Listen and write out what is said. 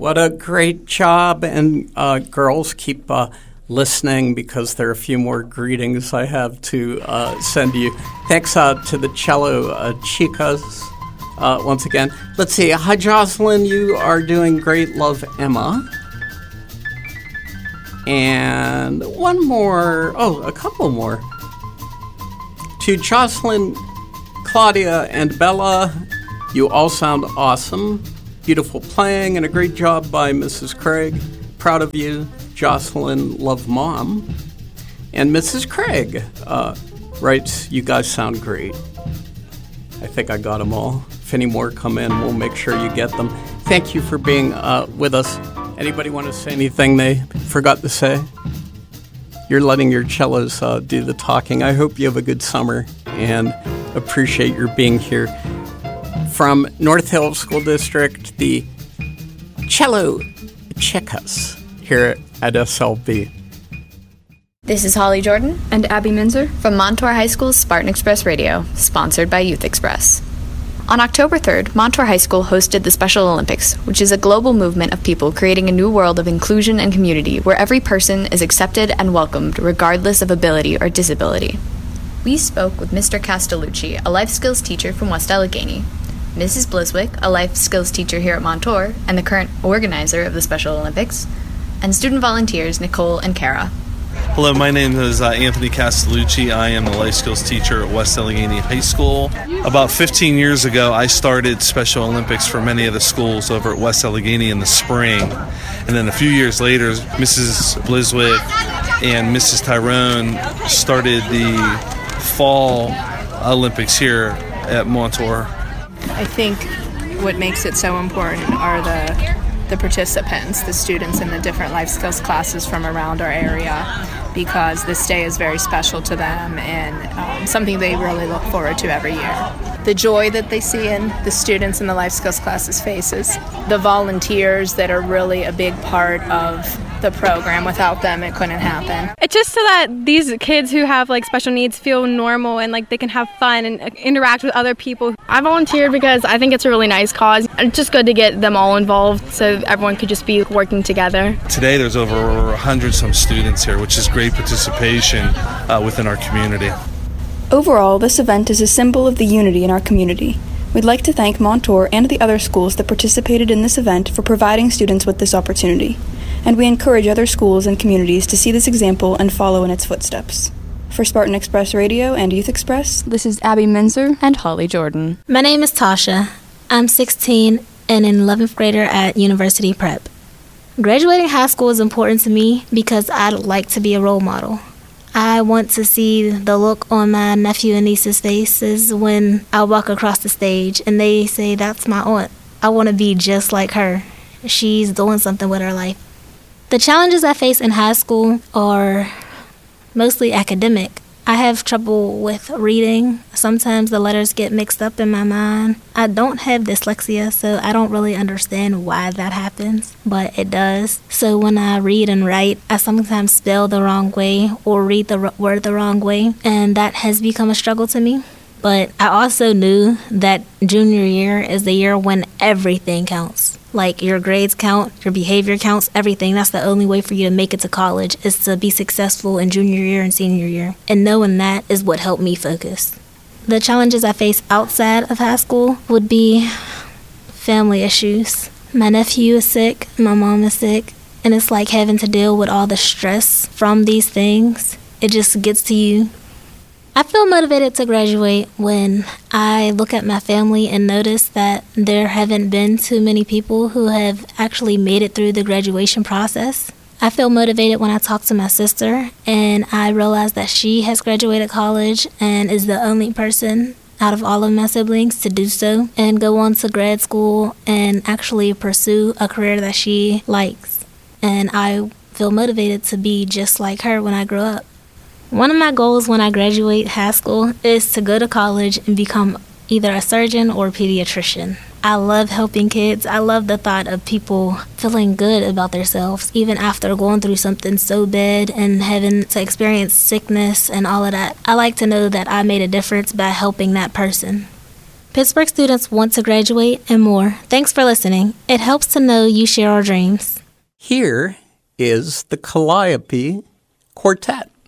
What a great job. And girls, keep listening because there are a few more greetings I have to send you. Thanks to the cello chicas once again. Let's see. Hi, Jocelyn. You are doing great. Love, Emma. And one more. Oh, a couple more. To Jocelyn, Claudia, and Bella, you all sound awesome. Beautiful playing and a great job by Mrs. Craig. Proud of you, Jocelyn. Love, Mom. And Mrs. Craig writes, you guys sound great. I think I got them all. If any more come in, we'll make sure you get them. Thank you for being with us. Anybody want to say anything they forgot to say? You're letting your cellos do the talking. I hope you have a good summer and appreciate your being here. From North Hill School District, the Cello Chicas here at SLB. This is Holly Jordan and Abby Minzer from Montour High School's Spartan Express Radio, sponsored by Youth Express. On October 3rd, Montour High School hosted the Special Olympics, which is a global movement of people creating a new world of inclusion and community where every person is accepted and welcomed regardless of ability or disability. We spoke with Mr. Castellucci, a life skills teacher from West Allegheny, Mrs. Bliswick, a life skills teacher here at Montour and the current organizer of the Special Olympics, and student volunteers Nicole and Kara. Hello, my name is Anthony Castellucci. I am the life skills teacher at West Allegheny High School. About 15 years ago, I started Special Olympics for many of the schools over at West Allegheny in the spring. And then a few years later, Mrs. Bliswick and Mrs. Tyrone started the Fall Olympics here at Montour. I think what makes it so important are the participants, the students in the different life skills classes from around our area, because this day is very special to them and something they really look forward to every year. The joy that they see in the students in the life skills classes' faces, the volunteers that are really a big part of the program. Without them, it couldn't happen. It's just so that these kids who have special needs feel normal and they can have fun and interact with other people. I volunteered because I think it's a really nice cause. It's just good to get them all involved so everyone could just be working together. Today there's over 100-some students here, which is great participation within our community. Overall, this event is a symbol of the unity in our community. We'd like to thank Montour and the other schools that participated in this event for providing students with this opportunity. And we encourage other schools and communities to see this example and follow in its footsteps. For Spartan Express Radio and Youth Express, this is Abby Minzer and Holly Jordan. My name is Tasha. I'm 16 and an 11th grader at University Prep. Graduating high school is important to me because I'd like to be a role model. I want to see the look on my nephew and niece's faces when I walk across the stage and they say, "That's my aunt." I want to be just like her. She's doing something with her life. The challenges I face in high school are mostly academic. I have trouble with reading. Sometimes the letters get mixed up in my mind. I don't have dyslexia, so I don't really understand why that happens, but it does. So when I read and write, I sometimes spell the wrong way or read the word the wrong way, and that has become a struggle to me. But I also knew that junior year is the year when everything counts. Your grades count, your behavior counts, everything. That's the only way for you to make it to college, is to be successful in junior year and senior year. And knowing that is what helped me focus. The challenges I face outside of high school would be family issues. My nephew is sick, my mom is sick, and it's like having to deal with all the stress from these things. It just gets to you. I feel motivated to graduate when I look at my family and notice that there haven't been too many people who have actually made it through the graduation process. I feel motivated when I talk to my sister and I realize that she has graduated college and is the only person out of all of my siblings to do so and go on to grad school and actually pursue a career that she likes. And I feel motivated to be just like her when I grow up. One of my goals when I graduate high school is to go to college and become either a surgeon or a pediatrician. I love helping kids. I love the thought of people feeling good about themselves, even after going through something so bad and having to experience sickness and all of that. I like to know that I made a difference by helping that person. Pittsburgh students want to graduate and more. Thanks for listening. It helps to know you share our dreams. Here is the Calliope Quartet.